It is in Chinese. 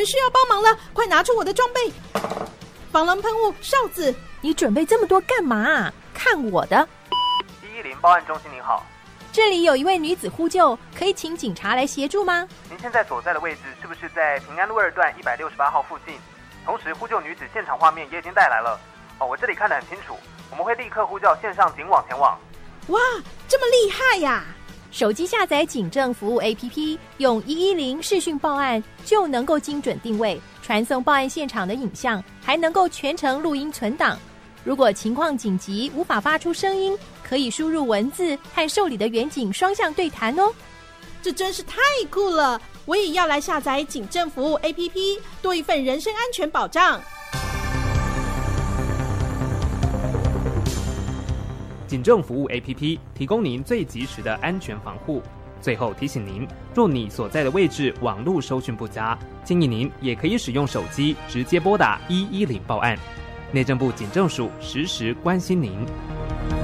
们需要帮忙了，快拿出我的装备，防狼喷雾、哨子。 你准备这么多干嘛啊？看我的。 110报案中心您好， 这里有一位女子呼救，可以请警察来协助吗？ 您现在所在的位置是不是在平安路2段168号附近？同时呼救女子现场画面也已经带来了。我这里看得很清楚，我们会立刻呼叫线上警网前往。 哇，这么厉害呀！ 手机下载警政服务 APP， 用110视讯报案，就能够精准定位，传送报案现场的影像，还能够全程录音存档。如果情况紧急无法发出声音，可以输入文字和受理的员警双向对谈哦。 这真是太酷了！我也要来下载警政服务 APP， 多一份人身安全保障。 警政服务 APP 提供您最及时的安全防护。最后提醒您，若你所在的位置网络收讯不佳，建议您也可以使用手机直接拨打110报案。内政部警政署实时关心您。